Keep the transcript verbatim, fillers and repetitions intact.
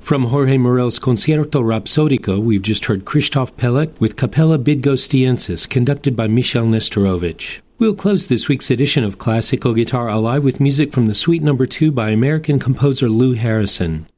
From Jorge Morel's Concierto Rhapsodico, we've just heard Krzysztof Pelek with Capella Bydgosztiensis, conducted by Michel Nestorovich. We'll close this week's edition of Classical Guitar Alive with music from the Suite Number two by American composer Lou Harrison.